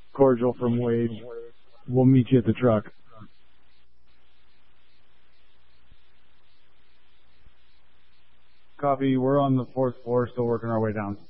Cordial from Wade. We'll meet you at the truck. Copy. We're on the 4th floor, still working our way down.